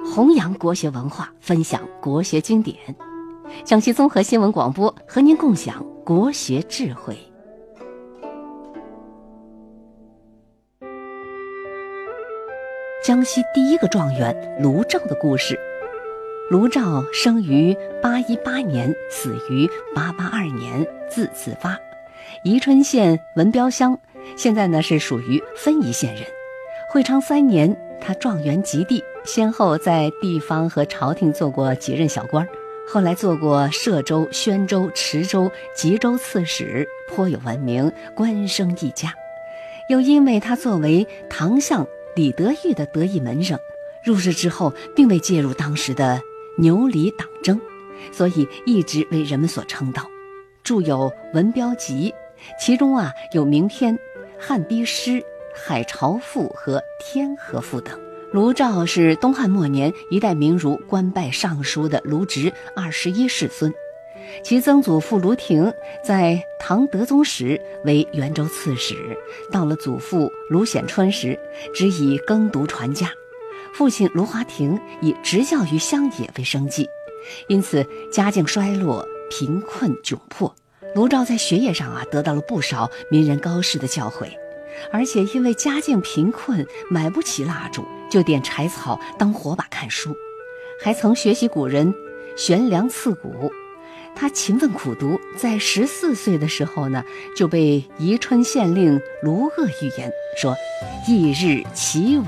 弘扬国学文化，分享国学经典。江西综合新闻广播和您共享国学智慧。江西第一个状元卢照的故事。卢照生于818年，死于882年，字子发，宜春县文标乡，现在呢是属于分宜县人。会昌3年，他状元及第，先后在地方和朝廷做过几任小官，后来做过歙州、宣州、池州、吉州刺史，颇有闻名，官声一家。又因为他作为堂相李德裕的得意门生，入仕之后并未介入当时的牛李党争，所以一直为人们所称道。著有《文标集》，其中有名篇《汉逼诗》《海潮赋》和《天河赋》等。卢照是东汉末年一代名儒，官拜尚书的卢植21世孙。其曾祖父卢亭在唐德宗时为元州刺史，到了祖父卢显春时，只以耕读传家。父亲卢华亭以执教于乡野为生计，因此家境衰落，贫困窘迫。卢照在学业上得到了不少名人高士的教诲，而且因为家境贫困，买不起蜡烛，就点柴草当火把看书，还曾学习古人悬梁刺股。他勤奋苦读，在14岁的时候呢，就被宜春县令卢鄂预言说：“翌日其